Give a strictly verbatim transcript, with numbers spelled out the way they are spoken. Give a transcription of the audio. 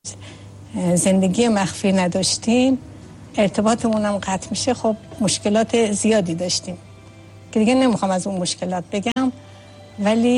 زندگی مخفی نداشتیم، ارتباطمون هم قطع میشه. خب مشکلات زیادی داشتیم که دیگه نمیخوام از اون مشکلات بگم، ولی